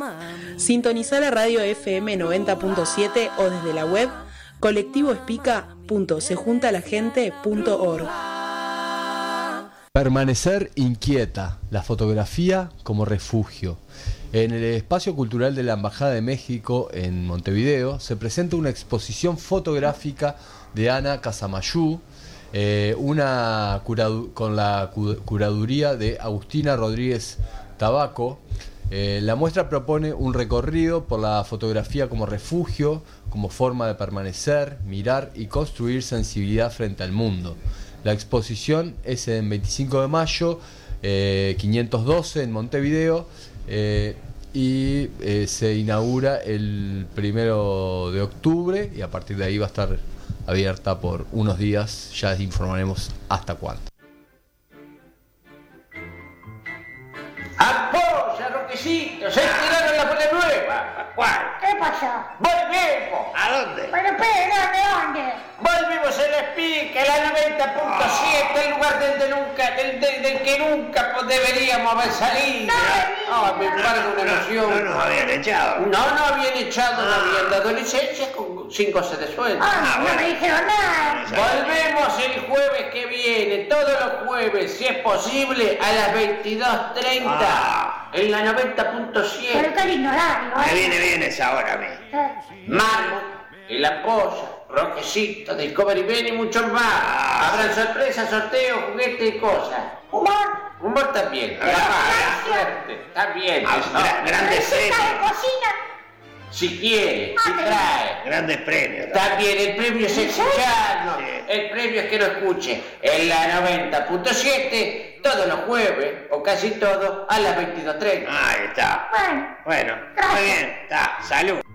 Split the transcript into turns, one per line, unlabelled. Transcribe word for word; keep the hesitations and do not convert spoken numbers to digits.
Sintonizá la radio F M noventa punto siete o desde la web colectivo espica punto se junta la gente punto org.
Permanecer inquieta, la fotografía como refugio. En el Espacio Cultural de la Embajada de México en Montevideo se presenta una exposición fotográfica de Ana Casamayú, eh, una curadu- con la cu- curaduría de Agustina Rodríguez Tabaco. Eh, la muestra propone un recorrido por la fotografía como refugio, como forma de permanecer, mirar y construir sensibilidad frente al mundo. La exposición es en veinticinco de mayo, eh, quinientos doce en Montevideo, eh, y eh, se inaugura el primero de octubre y a partir de ahí va a estar abierta por unos días, ya informaremos hasta cuándo.
¡Apoya, Roquecito! ¡Se tiraron la bola nueva! ¿Cuál?
¿Qué pasó?
¡Volvemos!
¿A dónde?
Pero espera, ¿de dónde?
Volvemos a la Espica, la noventa punto siete, el lugar del, de nunca, del, del, del que nunca deberíamos haber salido. No, me embargo una emoción.
No nos habían echado.
No, no habían echado, no habían dado licencia con cinco cosas de sueldo.
Ah, no me dijeron nada.
Volvemos el jueves que viene, todos los jueves, si es posible, a las veintidós treinta,
Ah.
en la noventa punto siete.
Pero qué lindo horario,
Me
¿eh?
viene bien esa hora a mí.
Eh,
Marmo, el Ampolla, Roquecito, Discovery Ben y muchos más.
Ah.
Habrán sorpresas, sorteos, juguetes y cosas.
Humor.
Humor también.
Ah,
La suerte. También.
Ah,
eso.
gra- grandes
Receta de
premios.
cocina.
Si quiere,
Ah,
si
pero-
trae.
Grandes premios.
También el premio es escucharnos.
Sí.
El premio es que lo escuche en la noventa punto siete todos los jueves, o casi todos, a las veintidós treinta.
Ahí está.
Bueno,
Bueno,
Gracias.
muy bien. Está. Salud.